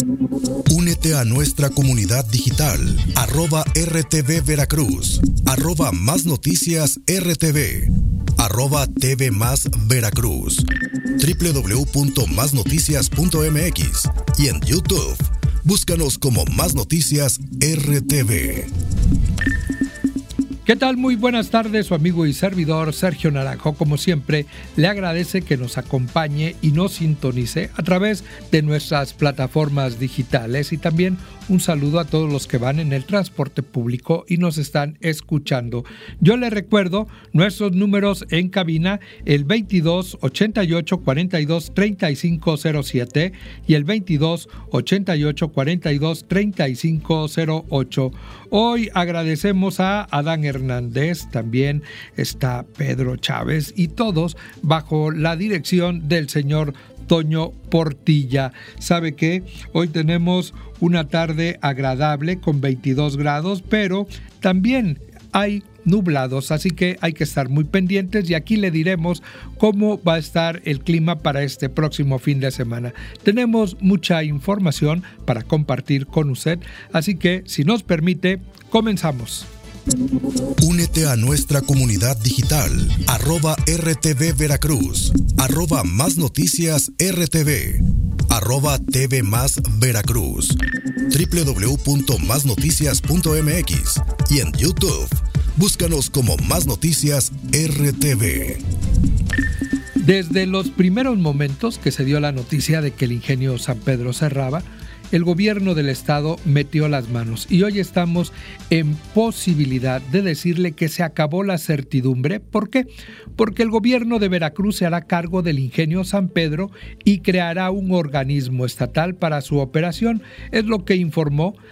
Únete a nuestra comunidad digital, @RTV Veracruz, @Más Noticias RTV, @TV Más Veracruz, www.masnoticias.mx y en YouTube. Búscanos como Más Noticias RTV. ¿Qué tal? Muy buenas tardes, su amigo y servidor Sergio Naranjo, como siempre, le agradece que nos acompañe y nos sintonice a través de nuestras plataformas digitales y también un saludo a todos los que van en el transporte público y nos están escuchando. Yo les recuerdo nuestros números en cabina, el 22 88 42 35 07 y el 22 88 42 35 08. Hoy agradecemos a Adán Hernández, también está Pedro Chávez y todos bajo la dirección del señor Toño Portilla. ¿Sabe qué? Hoy tenemos una tarde agradable con 22 grados, pero también hay nublados, así que hay que estar muy pendientes y aquí le diremos cómo va a estar el clima para este próximo fin de semana. Tenemos mucha información para compartir con usted, así que si nos permite, comenzamos. Únete a nuestra comunidad digital, @RTV Veracruz, @Más Noticias RTV, @TV Más Veracruz, www.masnoticias.mx y en YouTube. Búscanos como Más Noticias RTV. Desde los primeros momentos que se dio la noticia de que el ingenio San Pedro cerraba, el gobierno del estado metió las manos y hoy estamos en posibilidad de decirle que se acabó la certidumbre. ¿Por qué? Porque el gobierno de Veracruz se hará cargo del ingenio San Pedro y creará un organismo estatal para su operación. Es lo que informó